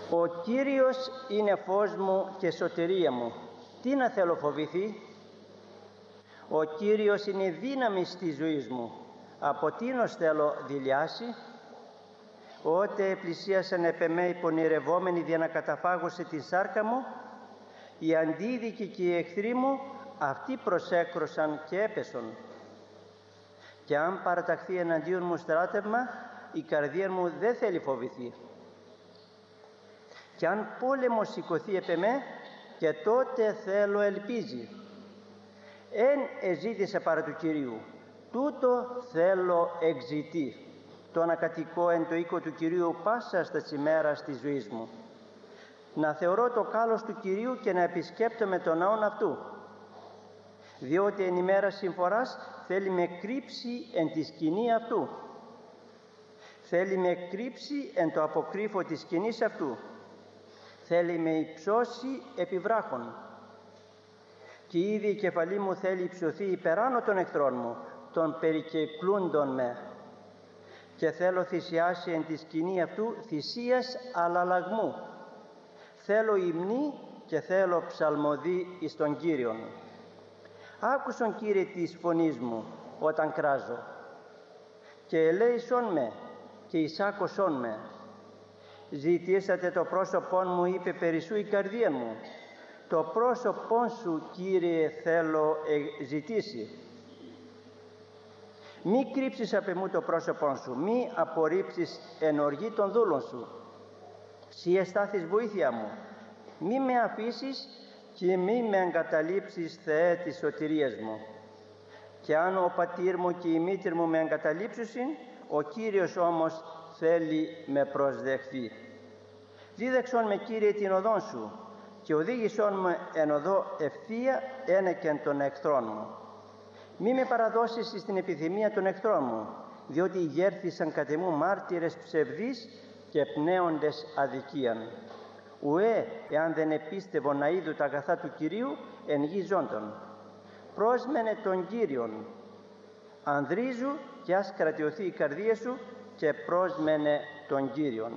Ο Κύριος είναι φως μου και σωτηρία μου. Τι να θέλω φοβηθεί? Ο Κύριος είναι η δύναμη της ζωής μου. Από τίνος θέλω δειλιάσει? Ότε πλησίασαν επ' εμέ οι πονηρευόμενοι για να καταφάγωσε τη σάρκα μου, οι αντίδικοι και οι εχθροί μου, αυτοί προσέκρωσαν και έπεσον. Και αν παραταχθεί εναντίον μου στράτευμα, η καρδία μου δεν θέλει φοβηθεί. Και αν πόλεμος σηκωθεί επ' εμέ, και τότε θέλω ελπίζει. Εν εζήτησα παρά του Κυρίου, τούτο θέλω εξητή. Το να κατοικώ εν το οίκο του Κυρίου πάσα στα ημέρας της ζωής μου. Να θεωρώ το κάλος του Κυρίου και να επισκέπτομαι τον ναόν αυτού. Διότι εν ημέρα συμφοράς θέλει με κρύψει εν τη σκηνή αυτού. Θέλει με κρύψει εν το αποκρύφο της σκηνής αυτού. Θέλει με υψώσει επί βράχων. Και ήδη η κεφαλή μου θέλει υψωθεί υπεράνω των εχθρών μου, των περικεκλούντων με. Και θέλω θυσιάσει εν τη σκηνή αυτού θυσίας αλλαλαγμού. Θέλω υμνή και θέλω ψαλμοδί εις τον Κύριον. Άκουσον, Κύριε, της φωνής μου όταν κράζω, και ελέησον με και εισάκωσον με. Ζητήσατε το πρόσωπόν μου, είπε περισσού η καρδία μου. Το πρόσωπόν σου, Κύριε, θέλω ζητήσει. Μη κρύψεις απ' εμού το πρόσωπόν σου, μη απορρίψεις εν οργή των δούλων σου. Συ εστάθης βοήθεια μου, μη με αφήσεις και μη με εγκαταλείψεις, Θεέ της σωτηρίας μου. Και αν ο πατήρ μου και η μήτηρ μου με εγκαταλείψουσιν, ο Κύριος όμως θέλει με προσδεχθεί. Δίδαξον με, Κύριε, την οδόν σου, και οδήγησόν με εν οδό ευθεία ένεκεν των εχθρών μου. Μη με παραδώσεις στην επιθυμία των εχθρών μου, διότι γέρθησαν κατ' εμού μάρτυρες ψευδείς και πνέοντες αδικίαν. Ουέ, εάν δεν επίστευον να είδου τα αγαθά του Κυρίου εν γη ζώντων. Πρόσμενε τον Κύριον, ανδρίζου και ας κρατιωθεί η καρδία σου, και πρόσμενε τον Κύριον.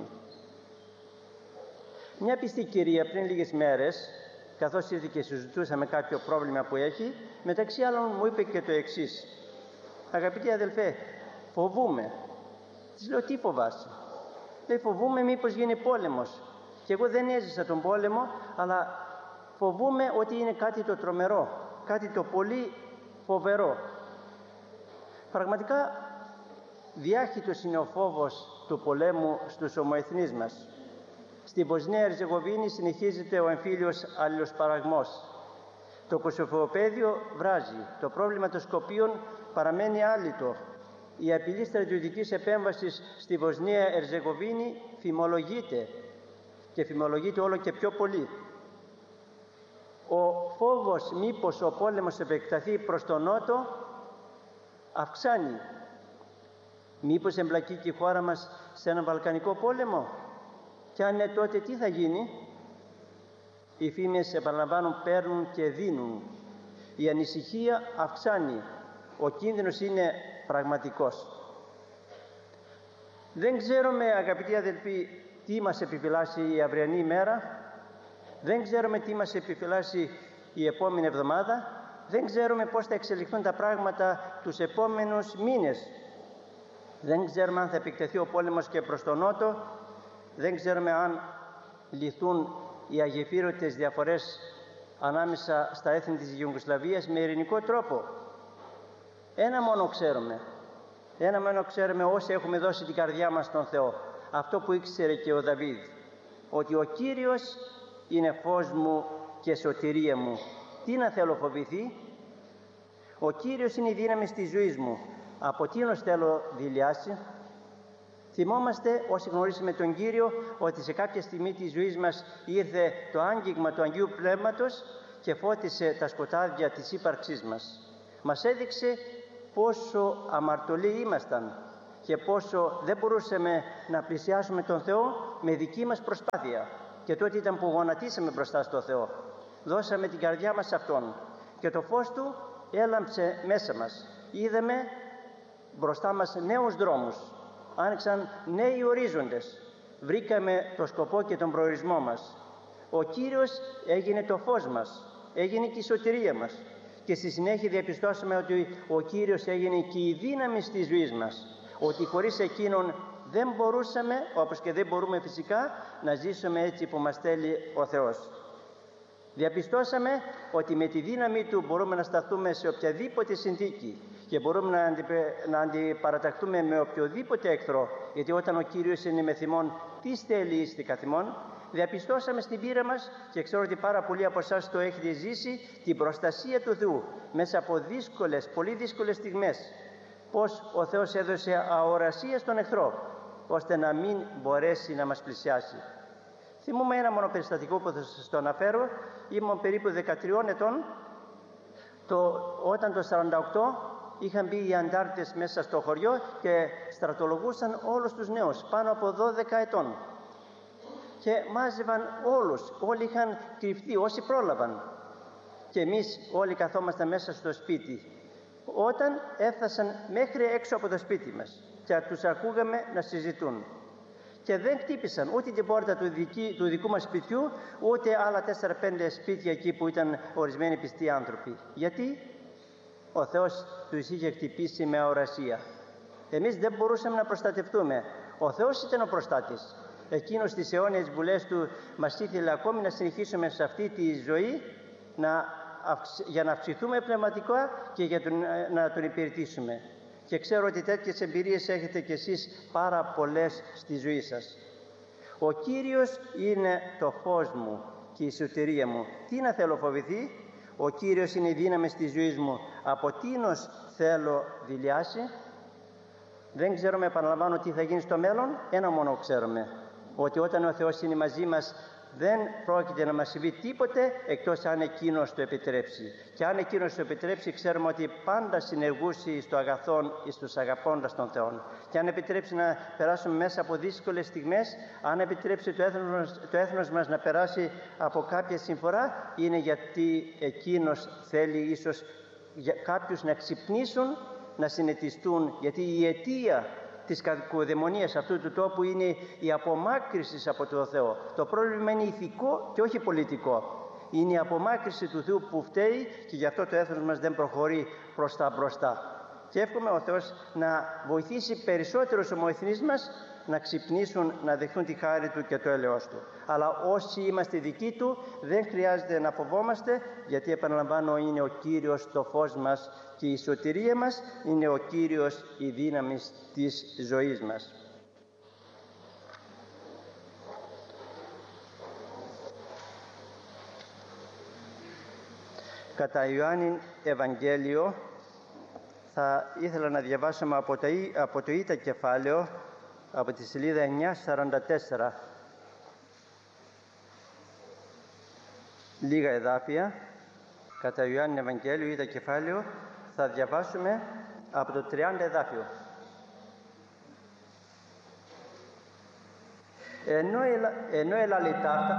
Μια πιστή κυρία πριν λίγες μέρες, καθώς ήρθε και συζητούσαμε κάποιο πρόβλημα που έχει, μεταξύ άλλων μου είπε και το εξής: αγαπητή αδελφέ, φοβούμαι. Της λέω, τι φοβάσαι? Λέει, φοβούμαι μήπως γίνει πόλεμος. Και εγώ δεν έζησα τον πόλεμο, αλλά φοβούμαι ότι είναι κάτι το τρομερό, κάτι το πολύ φοβερό. Πραγματικά διάχυτος είναι ο φόβος του πολέμου στους ομοεθνείς μας. Στη Βοσνία Ερζεγοβίνη συνεχίζεται ο εμφύλιος αλληλοσπαραγμός. Το Κωσοφοπαίδιο βράζει. Το πρόβλημα των Σκοπίων παραμένει άλυτο. Η απειλή στρατιωτικής επέμβασης στη Βοσνία Ερζεγοβίνη φημολογείται, και φημολογείται όλο και πιο πολύ. Ο φόβος μήπως ο πόλεμος επεκταθεί προς τον νότο αυξάνει. Μήπως εμπλακεί και η χώρα μας σε έναν βαλκανικό πόλεμο? Και αν είναι, τότε τι θα γίνει? Οι φήμες, επαναλαμβάνω, παίρνουν και δίνουν. Η ανησυχία αυξάνει. Ο κίνδυνος είναι πραγματικός. Δεν ξέρουμε, αγαπητοί αδελφοί, τι μας επιφυλάσσει η αυριανή ημέρα. Δεν ξέρουμε τι μας επιφυλάσσει η επόμενη εβδομάδα. Δεν ξέρουμε πώς θα εξελιχθούν τα πράγματα τους επόμενους μήνες. Δεν ξέρουμε αν θα επεκταθεί ο πόλεμος και προς τον νότο. Δεν ξέρουμε αν λυθούν οι αγεφύρωτες διαφορές ανάμεσα στα έθνη της Ιουγκοσλαβίας με ειρηνικό τρόπο. Ένα μόνο ξέρουμε όσοι έχουμε δώσει την καρδιά μας στον Θεό. Αυτό που ήξερε και ο Δαβίδ, ότι ο Κύριος είναι φως μου και σωτηρία μου. Τι να θέλω φοβηθεί? Ο Κύριος είναι η δύναμη της ζωής μου. Από τίνος θέλω δειλιάσει? Θυμόμαστε όσοι γνωρίσαμε τον Κύριο ότι σε κάποια στιγμή της ζωής μας ήρθε το άγγιγμα του Αγίου Πνεύματος και φώτισε τα σκοτάδια της ύπαρξής μας. Μας έδειξε πόσο αμαρτωλοί ήμασταν και πόσο δεν μπορούσαμε να πλησιάσουμε τον Θεό με δική μας προσπάθεια. Και τότε ήταν που γονατίσαμε μπροστά στο Θεό. Δώσαμε την καρδιά μας σε Αυτόν και το φως Του έλαμψε μέσα μας. Είδαμε μπροστά μας νέους δρόμους, άνοιξαν νέοι ορίζοντες. βρήκαμε το σκοπό και τον προορισμό μας. Ο Κύριος έγινε το φως μας, έγινε και η σωτηρία μας. Και στη συνέχεια διαπιστώσαμε ότι ο Κύριος έγινε και η δύναμη της ζωής μας. Ότι χωρίς Εκείνον δεν μπορούσαμε, όπως και δεν μπορούμε φυσικά, να ζήσουμε έτσι που μας θέλει ο Θεός. Διαπιστώσαμε ότι με τη δύναμη Του μπορούμε να σταθούμε σε οποιαδήποτε συνθήκη και μπορούμε να αντιπαραταχθούμε με οποιοδήποτε εχθρό, γιατί όταν ο Κύριος είναι με θυμόν, τι θέλει είστε καθ' ημών. Διαπιστώσαμε στην πείρα μας, και ξέρω ότι πάρα πολλοί από εσάς το έχετε ζήσει, την προστασία του Θεού μέσα από δύσκολες, πολύ δύσκολες στιγμές. Πώς ο Θεός έδωσε αορασία στον εχθρό, ώστε να μην μπορέσει να μας πλησιάσει. Θυμούμαι ένα μόνο περιστατικό που θα σας το αναφέρω. Ήμουν περίπου 13 ετών, όταν το 1948 είχαν μπει οι αντάρτες μέσα στο χωριό και στρατολογούσαν όλους τους νέους, πάνω από 12 ετών. Και μάζευαν όλους, όλοι είχαν κρυφτεί, όσοι πρόλαβαν. Και εμείς όλοι καθόμασταν μέσα στο σπίτι. Όταν έφτασαν μέχρι έξω από το σπίτι μας και τους ακούγαμε να συζητούν. Και δεν χτύπησαν ούτε την πόρτα του δικού μας σπιτιού, ούτε άλλα 4-5 σπίτια εκεί που ήταν ορισμένοι πιστοί άνθρωποι. Γιατί? Ο Θεός τους είχε χτυπήσει με αορασία. Εμείς δεν μπορούσαμε να προστατευτούμε. Ο Θεός ήταν ο προστάτης. Εκείνος στις αιώνιες βουλές Του μας ήθελε ακόμη να συνεχίσουμε σε αυτή τη ζωή, για να αυξηθούμε πνευματικά και να Τον υπηρετήσουμε. Και ξέρω ότι τέτοιες εμπειρίες έχετε κι εσείς πάρα πολλές στη ζωή σας. Ο Κύριος είναι το φως μου και η σωτηρία μου. Τι να θέλω φοβηθεί? Ο Κύριος είναι η δύναμη της ζωής μου. Από τίνος θέλω δειλιάσει? Δεν ξέρουμε, επαναλαμβάνω, τι θα γίνει στο μέλλον. Ένα μόνο ξέρουμε, ότι όταν ο Θεός είναι μαζί μας δεν πρόκειται να μας συμβεί τίποτε εκτός αν Εκείνος το επιτρέψει. Και αν Εκείνος το επιτρέψει, ξέρουμε ότι πάντα συνεργούσει στο αγαθόν εις τους αγαπώντας τον Θεόν. Και αν επιτρέψει να περάσουμε μέσα από δύσκολες στιγμές, αν επιτρέψει το έθνος μας να περάσει από κάποια συμφορά, είναι γιατί Εκείνος θέλει ίσως για κάποιους να ξυπνήσουν, να συνετιστούν, γιατί η αιτία της κακοδαιμονίας αυτού του τόπου είναι η απομάκρυση από τον Θεό. Το πρόβλημα είναι ηθικό και όχι πολιτικό. Είναι η απομάκρυση του Θεού που φταίει, και γι' αυτό το έθνος μας δεν προχωρεί προς τα μπροστά. Και εύχομαι ο Θεός να βοηθήσει περισσότερους ομοεθνείς μας να ξυπνήσουν, να δεχθούν τη χάρη Του και το έλεος Του. Αλλά όσοι είμαστε δικοί Του δεν χρειάζεται να φοβόμαστε, γιατί επαναλαμβάνω, είναι ο Κύριος το φως μας και η σωτηρία μας, είναι ο Κύριος η δύναμη της ζωής μας. Κατά Ιωάννην Ευαγγέλιο θα ήθελα να διαβάσουμε από το Ήτα κεφάλαιο, από τη σελίδα 944, λίγα εδάφια. Κατά Ιωάννην Ευαγγέλιο, Ήτα κεφάλαιο, θα διαβάσουμε από το 30 εδάφιο. Ενώ ελάλη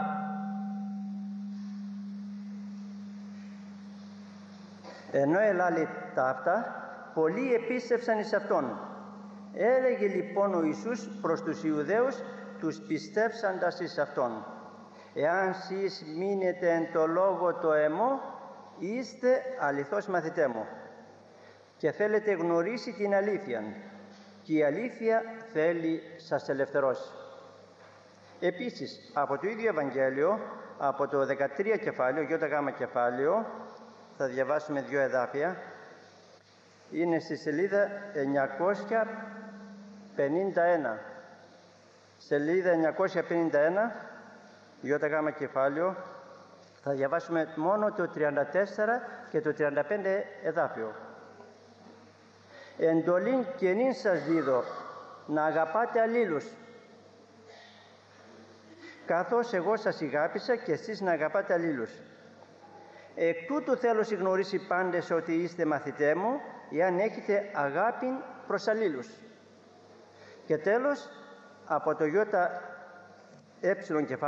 ταύτα, πολλοί επίστευσαν εις Αυτόν. Έλεγε λοιπόν ο Ιησούς προς τους Ιουδαίους, τους πιστεύσαντας εις Αυτόν: «Εάν σεις μείνετε εν το λόγο το εμό, είστε αληθώς μαθητέ μου, και θέλετε γνωρίσει την αλήθεια, και η αλήθεια θέλει σας ελευθερώσει». Επίσης, από το ίδιο Ευαγγέλιο, από το 13 κεφάλαιο, ΙΓ κεφάλαιο, θα διαβάσουμε 2 εδάφια. Είναι στη σελίδα 951. Σελίδα 951, ΙΓ κεφάλαιο, θα διαβάσουμε μόνο το 34 και το 35 εδάφιο. «Εντολήν καινήν σας δίδω, να αγαπάτε αλλήλους, καθώς εγώ σας ηγάπησα και εσείς να αγαπάτε αλλήλους. Εκ τούτου θέλω συγνωρίσει πάντες ότι είστε μαθητέ μου, εάν έχετε αγάπη προς αλλήλους». Και τέλος, από το ΙΕ κεφάλαιο,